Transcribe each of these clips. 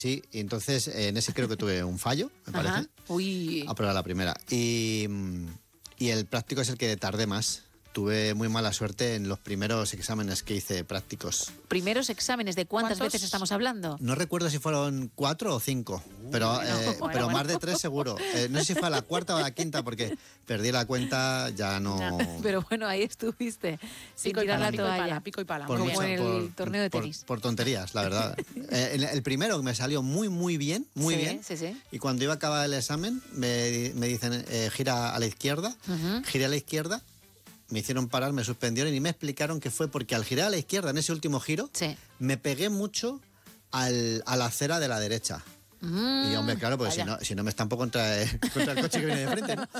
Sí, y entonces en ese creo que tuve un fallo, me parece. Ajá. Uy. A probar la primera. Y el práctico es el que tardé más. Tuve muy mala suerte en los primeros exámenes que hice prácticos. Primeros exámenes, ¿de cuántas veces estamos hablando? No recuerdo si fueron 4 o 5, pero más de 3 seguro. No sé si fue a la cuarta o a la quinta, porque perdí la cuenta, ya no... Pero bueno, ahí estuviste, sin tirar la toalla. Pico y pala. Como en el torneo de tenis. Por tonterías, la verdad. El primero me salió muy bien, muy bien. Sí. Y cuando iba a acabar el examen, me dicen, gira a la izquierda, giré a la izquierda. Me hicieron parar, me suspendieron y me explicaron que fue porque al girar a la izquierda en ese último giro, me pegué mucho a la acera de la derecha. Y hombre, claro, pues si no me estampo contra el coche que viene de frente, ¿no?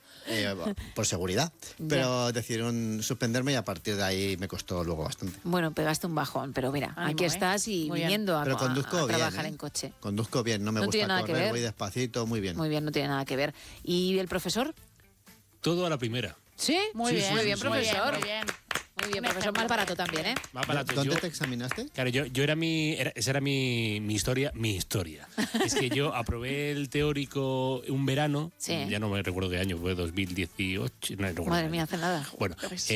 Por seguridad. Pero decidieron suspenderme y a partir de ahí me costó luego bastante. Bueno, pegaste un bajón, pero mira, aquí estás y viniendo a trabajar en coche. Conduzco bien, no me gusta correr, voy despacito, muy bien. Muy bien, no tiene nada que ver. ¿Y el profesor? Todo a la primera. ¿Sí? Muy bien, profesor. Muy bien. Muy bien, profesor, más barato también, ¿eh? Más barato. ¿Dónde te examinaste? Claro, esa era mi historia. Es que yo aprobé el teórico un verano, ya no me recuerdo qué año, fue 2018. No recuerdo. Madre mía, hace nada. Bueno,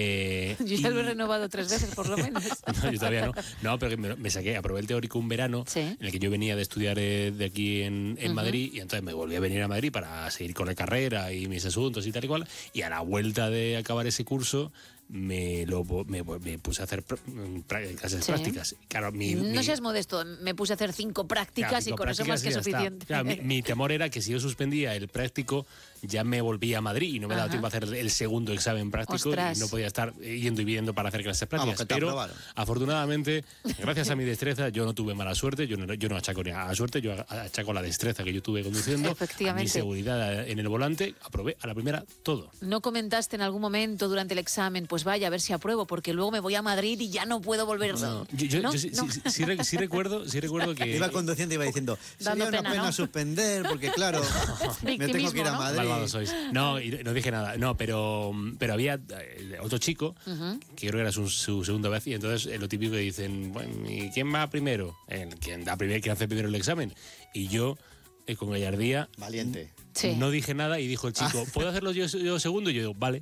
yo ya lo he renovado 3 veces, por lo menos. No, yo todavía no. No, pero me aprobé el teórico un verano, en el que yo venía de estudiar de aquí en Madrid, y entonces me volví a venir a Madrid para seguir con la carrera y mis asuntos y tal y cual, y a la vuelta de acabar ese curso me puse a hacer clases prácticas. Claro, no seas modesto, me puse a hacer 5 prácticas y con eso más que suficiente. Claro, mi temor era que si yo suspendía el práctico ya me volvía a Madrid y no me daba tiempo a hacer el segundo examen práctico. Ostras. Y no podía estar yendo y viniendo para hacer clases prácticas. Pero afortunadamente, gracias a mi destreza, yo no tuve mala suerte, yo no achaco ni a la suerte, yo achaco la destreza que yo tuve conduciendo, a mi seguridad en el volante, aprobé a la primera todo. ¿No comentaste en algún momento durante el examen, pues vaya, a ver si apruebo, porque luego me voy a Madrid y ya no puedo volver? No, yo sí recuerdo que... Iba conduciendo y iba diciendo, sería una pena suspender, porque claro, me tengo que ir a Madrid. Malvados sois. No, y no dije nada. No, pero había otro chico, que creo que era su segunda vez, y entonces lo típico que dicen, bueno, ¿y quién va primero? ¿Quién hace primero el examen? Y yo, con gallardía... Valiente. No dije nada y dijo el chico, ¿puedo hacerlo yo segundo? Y yo digo, vale.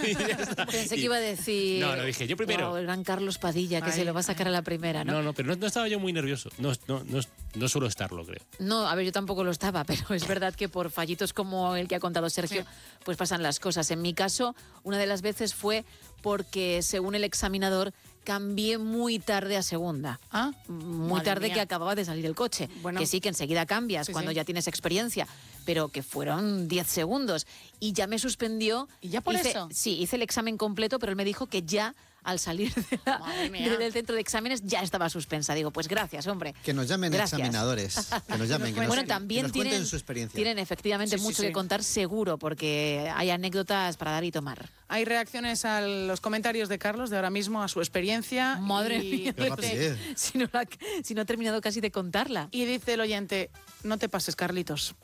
Pensé que iba a decir... No, dije yo primero. Wow, el gran Carlos Padilla, que se lo va a sacar a la primera, ¿no? No, pero no estaba yo muy nervioso. No suelo estarlo, creo. No, a ver, yo tampoco lo estaba, pero es verdad que por fallitos como el que ha contado Sergio, pues pasan las cosas. En mi caso, una de las veces fue porque, según el examinador, cambié muy tarde a segunda. Muy tarde que acababa de salir el coche. Bueno, que sí, que enseguida cambias cuando ya tienes experiencia, pero que fueron 10 segundos. Y ya me suspendió. ¿Y ya por eso? Sí, hice el examen completo, pero él me dijo que ya al salir del centro de exámenes ya estaba suspensa. Digo, pues gracias, hombre. Que nos llamen examinadores. Que nos llamen, también cuenten su experiencia. Tienen efectivamente mucho que contar, seguro, porque hay anécdotas para dar y tomar. Hay reacciones a los comentarios de Carlos de ahora mismo, a su experiencia. Madre mía, si no ha terminado casi de contarla. Y dice el oyente, no te pases, Carlitos.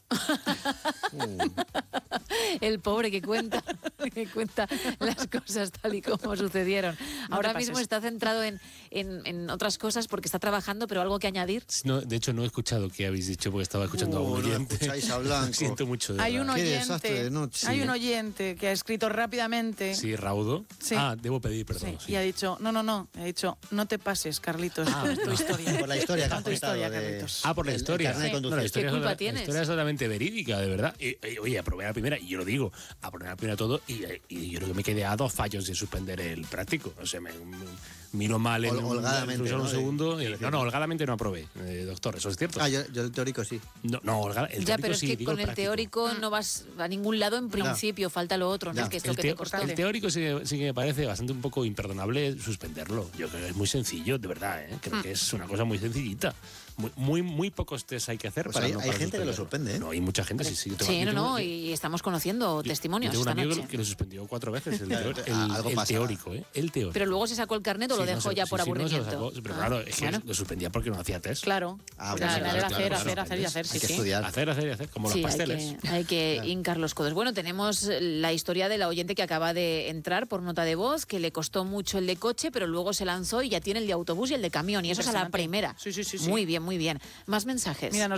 El pobre que cuenta las cosas tal y como sucedieron. Ahora mismo está centrado en otras cosas porque está trabajando, pero algo que añadir. No, de hecho, no he escuchado qué habéis dicho porque estaba escuchando a un oyente. No escucháis a Blanco. Siento mucho. Hay un oyente que ha escrito rápidamente. Sí, Raudo. Sí. Debo pedir perdón. Sí. Y ha dicho, no te pases, Carlitos. Tu historia. Por la historia que has contado. Carlitos. Por la historia. La historia es totalmente verídica, de verdad. Oye, aprobé la primera, y yo lo digo, aprobé la primera todo, y yo creo que me quedé a 2 fallos de suspender el práctico. O sea, me miro mal en holgadamente, un segundo. No, holgadamente no aprobé, doctor, eso es cierto. Yo el teórico sí. No, el ya, teórico pero es sí, que con el teórico no vas a ningún lado en principio, falta lo otro, ¿no? Es que esto que te costó. El teórico sí que me parece bastante un poco imperdonable suspenderlo. Yo creo que es muy sencillo, de verdad, ¿eh? Creo que es una cosa muy sencillita. Muy pocos test hay que hacer. Pues hay gente que lo suspende, ¿eh? No, hay mucha gente, sí. Y estamos conociendo testimonios. Tengo un amigo que lo suspendió 4 veces el teórico, ¿eh? El teórico. Pero luego se sacó el carnet o lo dejó ya por aburrimiento. Pero claro, es que lo suspendía porque no hacía test. Claro. Hacer, sí. Estudiar. Hacer, como los pasteles. Hay que hincar los codos. Bueno, tenemos la historia de la oyente que acaba de entrar por nota de voz, que le costó mucho el de coche, pero luego se lanzó y ya tiene el de autobús y el de camión, y eso es a la primera. Sí. Muy bien, muy bien. Más mensajes. Mira,